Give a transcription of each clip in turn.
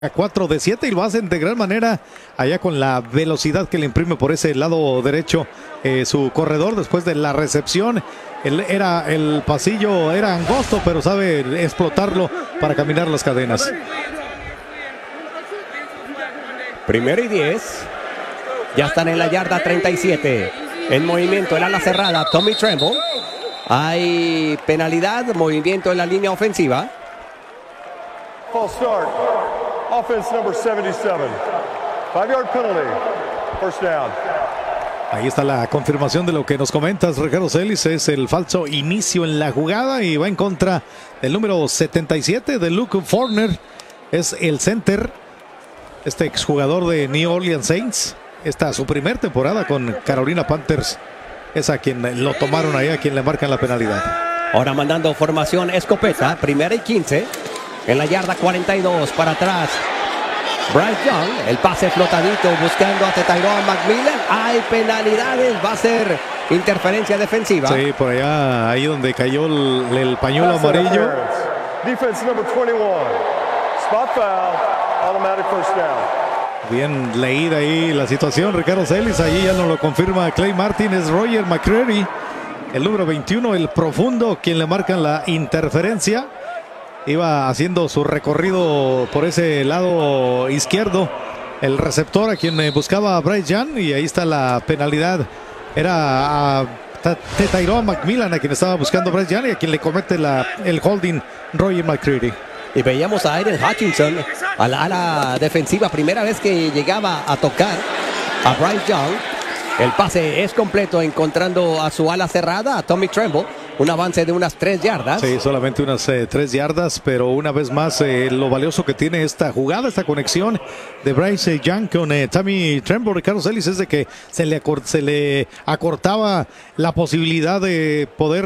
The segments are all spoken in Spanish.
A 4 de 7 y lo hacen de gran manera allá con la velocidad que le imprime por ese lado derecho su corredor después de la recepción. El pasillo era angosto, pero sabe explotarlo para caminar las cadenas. Primero y 10. Ya están en la yarda 37. En movimiento el ala cerrada, Tommy Tremble. Hay penalidad, movimiento en la línea ofensiva. False start. Offense number 77. 5-yard penalty. First down. Ahí está la confirmación de lo que nos comentas, Ricardo Celis. Es el falso inicio en la jugada y va en contra del número 77 de Luke Forner. Es el center, este exjugador de New Orleans Saints. Esta es su primer temporada con Carolina Panthers. Es a quien lo tomaron ahí, a quien le marcan la penalidad. Ahora mandando formación escopeta, primera y 15. En la yarda 42, para atrás. Bryce Young, el pase flotadito buscando a Tyrone McMillan. Hay penalidades, va a ser interferencia defensiva. Sí, por allá, ahí donde cayó el pañuelo amarillo. Defense number 21. Spot foul, automatic first down. Bien leída ahí la situación, Ricardo Celis. Allí ya nos lo confirma Clay Martin. Es Roger McCreary, el número 21, el profundo, quien le marcan la interferencia. Iba haciendo su recorrido por ese lado izquierdo el receptor, a quien buscaba a Bryce Young, y ahí está la penalidad. Era a Tyrone McMillan a quien estaba buscando Bryce Young y a quien le comete el holding Roger McCreary. Y veíamos a Aiden Hutchinson a la ala defensiva, primera vez que llegaba a tocar a Bryce Young. El pase es completo, encontrando a su ala cerrada, a Tommy Tremble. Un avance de unas 3 yardas. Sí, solamente unas 3 yardas, pero una vez más lo valioso que tiene esta jugada, esta conexión de Bryce Young con Tommy Tremble, Ricardo Celis, es de que se le acortaba la posibilidad de poder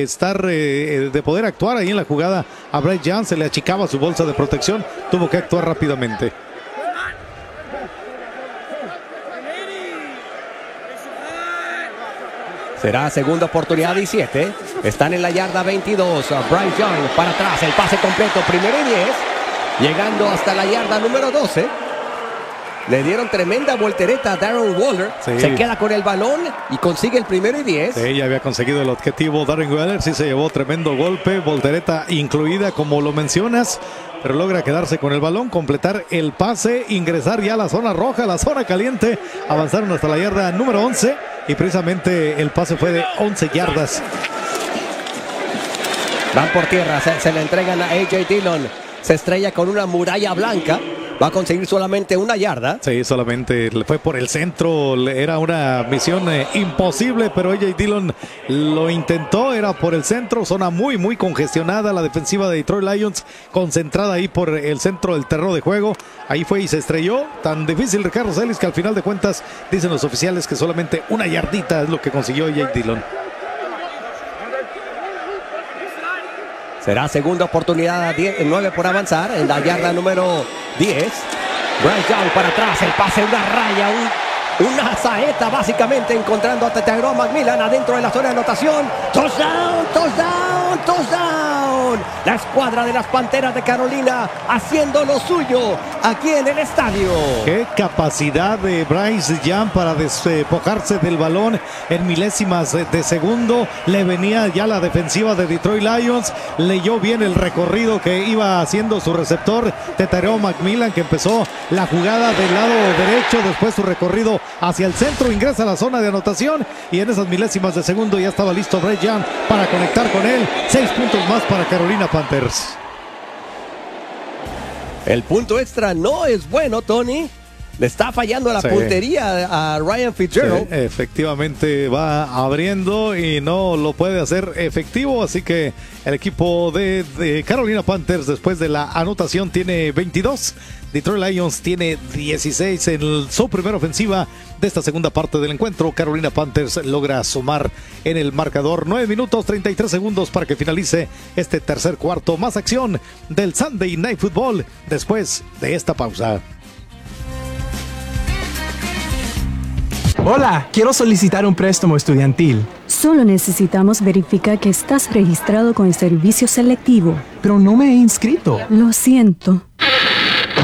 de poder actuar ahí en la jugada a Bryce Young. Se le achicaba su bolsa de protección, tuvo que actuar rápidamente. Será segunda oportunidad y 7. Están en la yarda 22. Bryce Young para atrás. El pase completo. Primero y 10. Llegando hasta la yarda número 12. Le dieron tremenda voltereta a Darren Waller. Sí. Se queda con el balón y consigue el primero y 10. Sí, ya había conseguido el objetivo Darren Waller. Sí, se llevó tremendo golpe. Voltereta incluida, como lo mencionas. Pero logra quedarse con el balón, completar el pase, ingresar ya a la zona roja, la zona caliente. Avanzaron hasta la yarda número 11 y precisamente el pase fue de 11 yardas. Van por tierra, se le entregan a A.J. Dillon. Se estrella con una muralla blanca. Va a conseguir solamente 1 yarda. Sí, solamente le fue por el centro. Era una misión imposible, pero A.J. Dillon lo intentó. Era por el centro, zona muy, muy congestionada. La defensiva de Detroit Lions concentrada ahí por el centro del terreno de juego. Ahí fue y se estrelló. Tan difícil, Ricardo Celis, que al final de cuentas dicen los oficiales que solamente 1 yardita es lo que consiguió A.J. Dillon. Será segunda oportunidad, 9 por avanzar, en la yarda número 10. Bryce Young para atrás, el pase, una raya, una saeta básicamente, encontrando a Tyrone McMillan adentro de la zona de anotación. Touchdown, touchdown, touchdown. La escuadra de las Panteras de Carolina haciendo lo suyo aquí en el estadio. Qué capacidad de Bryce Young para despojarse del balón en milésimas de segundo. Le venía ya la defensiva de Detroit Lions. Leyó bien el recorrido que iba haciendo su receptor Tyrone McMillan, que empezó la jugada del lado derecho, después su recorrido hacia el centro, ingresa a la zona de anotación y en esas milésimas de segundo ya estaba listo Bryce Young para conectar con él. 6 puntos más para Carolina Panthers. El punto extra no es bueno, Tony. Le está fallando la puntería a Ryan Fitzgerald. Sí, efectivamente va abriendo y no lo puede hacer efectivo. Así que el equipo de Carolina Panthers, después de la anotación, tiene 22. Detroit Lions tiene 16 en su primera ofensiva de esta segunda parte del encuentro. Carolina Panthers logra sumar en el marcador 9 minutos 33 segundos para que finalice este tercer cuarto. Más acción del Sunday Night Football después de esta pausa. Hola, quiero solicitar un préstamo estudiantil. Solo necesitamos verificar que estás registrado con el servicio selectivo. Pero no me he inscrito. Lo siento.